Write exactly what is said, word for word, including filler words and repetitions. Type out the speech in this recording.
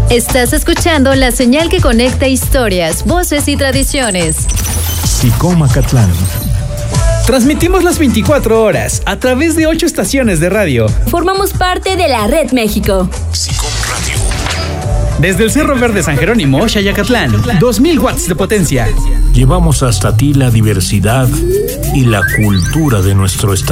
Estás escuchando la señal que conecta historias, voces y tradiciones. SICOM Acatlán. Transmitimos las veinticuatro horas a través de ocho estaciones de radio. Formamos parte de la Red México. SICOM Radio. Desde el Cerro Verde San Jerónimo, Xayacatlán, dos mil watts de potencia. Llevamos hasta ti la diversidad y la cultura de nuestro estado.